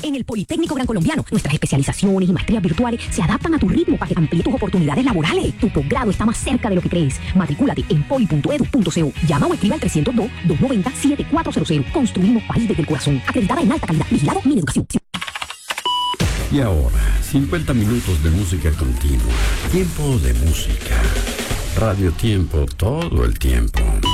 En el Politécnico Gran Colombiano, nuestras especializaciones y maestrías virtuales se adaptan a tu ritmo para que amplíe tus oportunidades laborales. Tu posgrado está más cerca de lo que crees. Matricúlate en poli.edu.co. Llama o escribe al 302-290-7400. Construimos país desde el corazón. Acreditada en alta calidad. Vigilado Mineducación. Y ahora, 50 minutos de música continua. Tiempo de música. Radio Tiempo todo el tiempo.